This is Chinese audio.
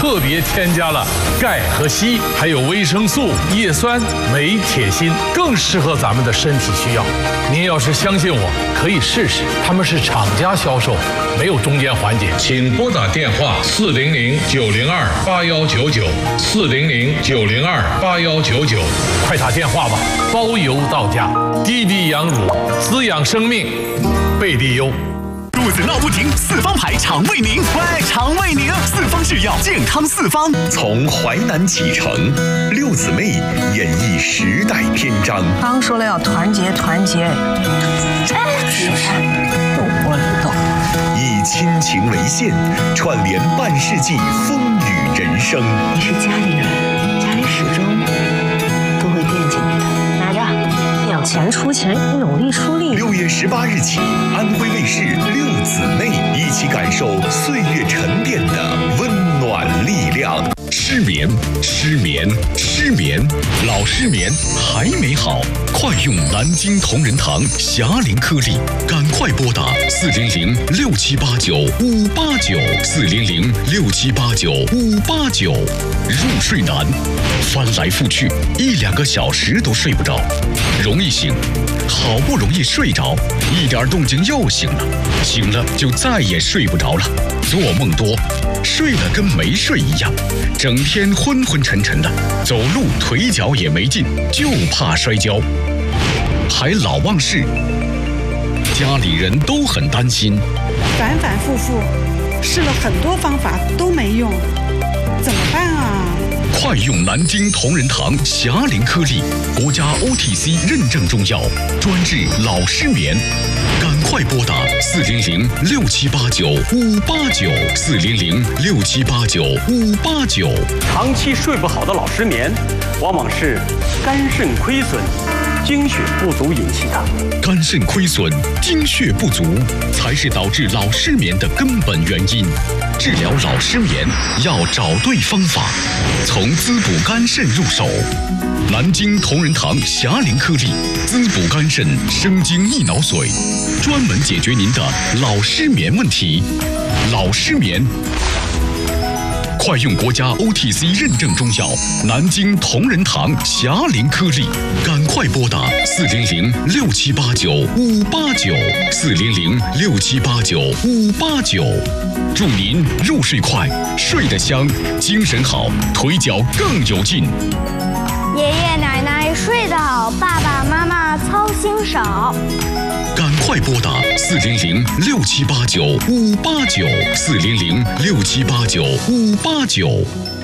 特别添加了钙和硒，还有维生素、叶酸、镁、铁、锌，更适合咱们的身体需要。您要是相信我，可以试试，他们是厂家销售，没有中间环节。请拨打电话400-902-8199，400-902-8199，快打电话吧，包邮到家。滴滴羊乳，滋养生命，贝蒂优。 肚子闹不停，四方牌肠胃宁，喂，肠胃宁，四方制药，健康四方。 从淮南启程，六姊妹演绎时代篇章。 刚说了要团结， 以亲情为线，串联半世纪风雨人生。 你是家里人，家里始终都会惦记你的。拿着，有钱出钱，努力出力。 6月18日起，安徽卫视六姊妹一起感受岁月沉淀的温暖力量。失眠，老失眠还没好，快用南京同仁堂霞灵颗粒，赶快拨打400-6789-589，400-6789-589。入睡难，翻来覆去1-2个小时都睡不着，容易醒，好不容易睡着，一点动静又醒了，醒了就再也睡不着了，做梦多，睡了跟没睡一样，整天昏昏沉沉的，走路腿脚也没劲，就怕摔跤，还老忘事，家里人都很担心， 反反复复试了很多方法都没用，怎么办啊？ 快用南京同仁堂霞灵颗粒，国家 OTC 认证中药，专治老失眠。赶快拨打400-6789-589，400-6789-589。 长期睡不好的老失眠，往往是肝肾亏损、精血不足引起的。 肝肾亏损、精血不足，才是导致老失眠的根本原因。治疗老失眠要找对方法，从滋补肝肾入手。南京同仁堂霞灵颗粒，滋补肝肾，生津益脑髓，专门解决您的老失眠问题。老失眠，快用国家 OTC 认证中药南京同仁堂霞灵颗粒，赶快拨打400-6789-589，400-6789-589。祝您入睡快，睡得香，精神好，腿脚更有劲。 爷爷奶奶睡得好，爸爸妈妈操心少。 赶快拨打400-6789-589，400-6789-589。